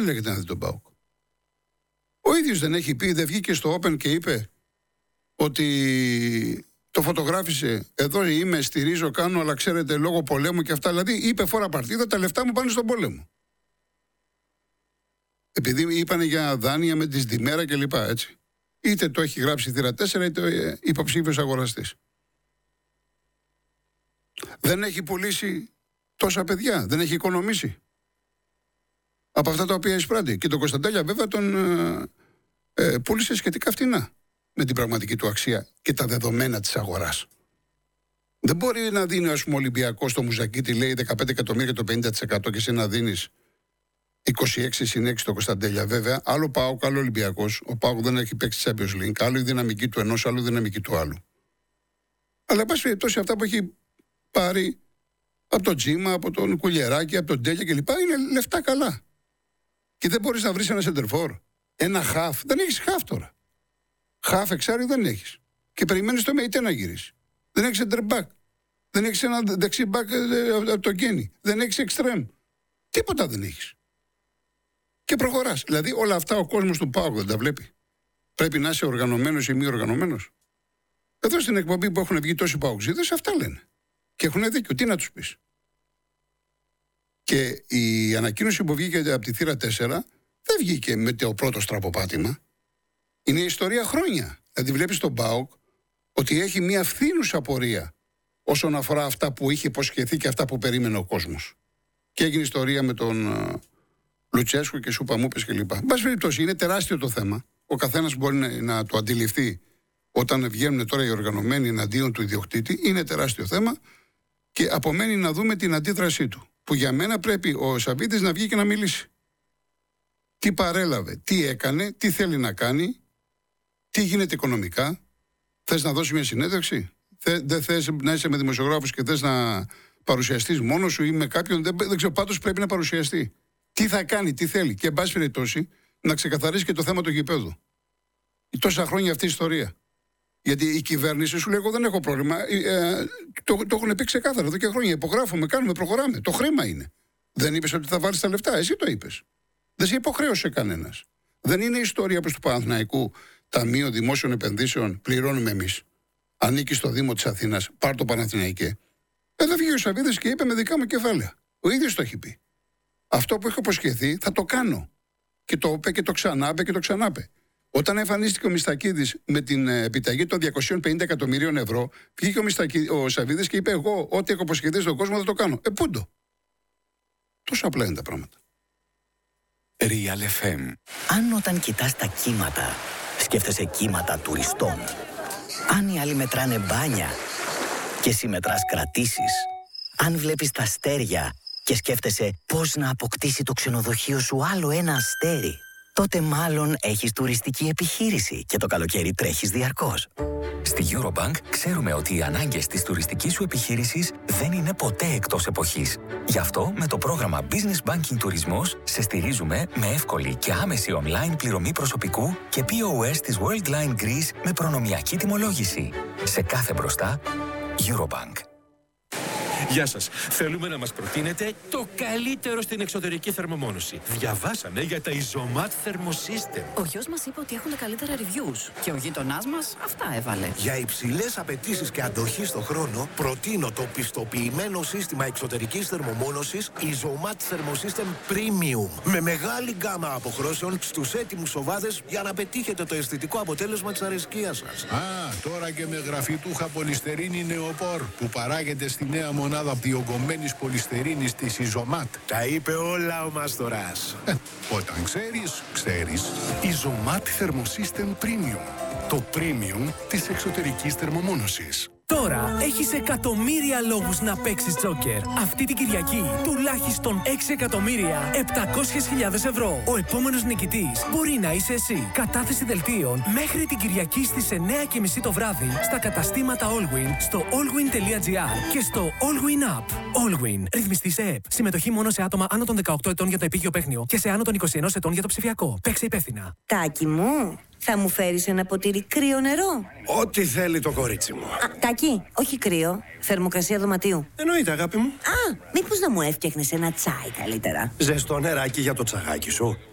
λέγεται να δει τον ΠΑΟΚ. Ο ίδιος δεν έχει πει, δεν βγήκε στο Open και είπε ότι το φωτογράφησε, εδώ είμαι, στηρίζω, κάνω, αλλά ξέρετε λόγω πολέμου και αυτά. Δηλαδή είπε φορά παρτίδα, τα λεφτά μου πάνε στον πόλεμο. Επειδή είπανε για δάνεια με τις διμέρα και λοιπά, έτσι. Είτε το έχει γράψει θύρα 4, είτε υποψήφιος αγοραστής. Δεν έχει πουλήσει τόσα παιδιά, δεν έχει οικονομήσει από αυτά τα οποία εισπράττει. Και τον Κωνσταντέλια βέβαια τον πούλησε σχετικά φτηνά με την πραγματική του αξία και τα δεδομένα της αγοράς. Δεν μπορεί να δίνει, ας πούμε, ο Ολυμπιακός στο Μουζακίτη, λέει 15 εκατομμύρια το 50% και εσύ να δίνεις 26 συν 6 το Κωνσταντέλια. Βέβαια, άλλο ΠΑΟΚ, άλλο Ολυμπιακός. Ο ΠΑΟΚ δεν έχει παίξει Champions League. Άλλο η δυναμική του ενός, άλλο η δυναμική του άλλου. Αλλά, εν πάση περιπτώσει, αυτά που έχει πάρει από τον Τζίμα, από τον Κουλιεράκη, από τον Τέλια κλπ. Είναι λεφτά καλά. Και δεν μπορείς να βρεις ένα σεντερφόρ. Ένα χαφ. Δεν έχεις χαφ τώρα. Χαφ εξάρι δεν έχεις. Και περιμένεις το ΜΕΙΤΕ να γυρίσει. Δεν έχεις σεντερμπακ. Δεν έχεις ένα δεξί μπακ από το Γκένι. Δεν έχεις εξτρέμ. Τίποτα δεν έχεις. Και προχωράς. Δηλαδή όλα αυτά ο κόσμος του ΠΑΟΚ δεν τα βλέπει. Πρέπει να είσαι οργανωμένος ή μη οργανωμένος. Εδώ στην εκπομπή που έχουν βγει τόσοι ΠΑΟΚζίδες, αυτά λένε. Και έχουν δίκιο. Τι να τους πεις. Και η ανακοίνωση που βγήκε από τη θύρα 4 δεν βγήκε με το πρώτο στραποπάτημα. Είναι η ιστορία χρόνια. Δηλαδή βλέπεις τον ΠΑΟΚ ότι έχει μια φθήνουσα πορεία όσον αφορά αυτά που είχε υποσχεθεί και αυτά που περίμενε ο κόσμος. Και έγινε ιστορία με τον Λουτσέσκου και Σούπα Μούπες κλπ. Εν πάση περιπτώσει, είναι τεράστιο το θέμα. Ο καθένας μπορεί να το αντιληφθεί όταν βγαίνουν τώρα οι οργανωμένοι εναντίον του ιδιοκτήτη. Είναι τεράστιο θέμα και απομένει να δούμε την αντίδρασή του. Που για μένα πρέπει ο Σαββίδης να βγει και να μιλήσει. Τι παρέλαβε, τι έκανε, τι θέλει να κάνει, τι γίνεται οικονομικά. Θες να δώσει μια συνέντευξη, δεν θες να είσαι με δημοσιογράφους και θες να παρουσιαστείς μόνος σου ή με κάποιον, δεν ξέρω, πάντως πρέπει να παρουσιαστεί. Τι θα κάνει, τι θέλει και εν πάση περιπτώσει να ξεκαθαρίσει και το θέμα του γηπέδου. Τόσα χρόνια αυτή η ιστορία. Γιατί η κυβέρνηση σου λέει: εγώ δεν έχω πρόβλημα. Το έχουν πει ξεκάθαρα εδώ και χρόνια. Υπογράφουμε, κάνουμε, προχωράμε. Το χρήμα είναι. Δεν είπες ότι θα βάλεις τα λεφτά. Εσύ το είπες. Δεν σε υποχρέωσε κανένας. Δεν είναι ιστορία όπως του Παναθηναϊκού Ταμείο Δημόσιων Επενδύσεων. Πληρώνουμε εμείς. Ανήκει στο Δήμο της Αθήνας. Πάρ' το Παναθηναϊκέ. Εδώ βγήκε ο Σαββίδης και είπε με δικά μου κεφάλαια. Ο ίδιος το έχει πει. Αυτό που έχω υποσχεθεί θα το κάνω. Και το είπε και το ξανάπε και το ξανάπε. Όταν εμφανίστηκε ο Μιστακίδης με την επιταγή των 250 εκατομμυρίων ευρώ, βγήκε ο Σαββίδης και είπε: εγώ, ό,τι έχω υποσχεθεί στον κόσμο θα το κάνω. Πούντο. Τόσο απλά είναι τα πράγματα. Real FM. Αν όταν κοιτάς τα κύματα, σκέφτεσαι κύματα τουριστών. Αν οι άλλοι μετράνε μπάνια και εσύ μετράς κρατήσεις. Αν βλέπεις τα αστέρια και σκέφτεσαι πώς να αποκτήσει το ξενοδοχείο σου άλλο ένα αστέρι, τότε μάλλον έχεις τουριστική επιχείρηση και το καλοκαίρι τρέχεις διαρκώς. Στη Eurobank ξέρουμε ότι οι ανάγκες της τουριστικής σου επιχείρησης δεν είναι ποτέ εκτός εποχής. Γι' αυτό με το πρόγραμμα Business Banking Τουρισμός σε στηρίζουμε με εύκολη και άμεση online πληρωμή προσωπικού και POS της Worldline Greece με προνομιακή τιμολόγηση. Σε κάθε μπροστά, Eurobank. Γεια σας. Θέλουμε να μας προτείνετε το καλύτερο στην εξωτερική θερμομόνωση. Διαβάσαμε για τα Isomat Thermosystem. Ο γιος μας είπε ότι έχουν καλύτερα reviews και ο γείτονάς μας αυτά έβαλε. Για υψηλές απαιτήσεις και αντοχή στο χρόνο, προτείνω το πιστοποιημένο σύστημα εξωτερικής θερμομόνωσης Isomat Thermosystem Premium. Με μεγάλη γκάμα αποχρώσεων στους έτοιμους οβάδες για να πετύχετε το αισθητικό αποτέλεσμα της αρεσκίας σας. Τώρα και με γραφιτούχα πολυστερίνη νεοπόρ που παράγεται στη νέα μονάδα διογκωμένης πολυστερίνης της Isomat. Τα είπε όλα ο Μάστορας. Όταν ξέρεις, ξέρεις. Isomat Thermosystem Premium. Το premium της εξωτερικής θερμομόνωσης. Τώρα έχεις εκατομμύρια λόγους να παίξεις τζόκερ. Αυτή την Κυριακή τουλάχιστον 6.700.000 ευρώ. Ο επόμενος νικητής μπορεί να είσαι εσύ. Κατάθεση δελτίων μέχρι την Κυριακή στις 9:30 το βράδυ στα καταστήματα Allwin, στο allwin.gr και στο Allwin App. Allwin. Ρυθμιστή σε ΕΠ. Συμμετοχή μόνο σε άτομα άνω των 18 ετών για το επίγειο παίχνιο και σε άνω των 21 ετών για το ψηφιακό. Παίξε υπεύθυνα. Τάκη μου, θα μου φέρεις ένα ποτήρι κρύο νερό? Ό,τι θέλει το κορίτσι μου. Τάκη, όχι κρύο. Θερμοκρασία δωματίου. Εννοείται, αγάπη μου. Μήπως να μου έφτιαχνες ένα τσάι καλύτερα? Ζεστό νεράκι για το τσαγάκι σου.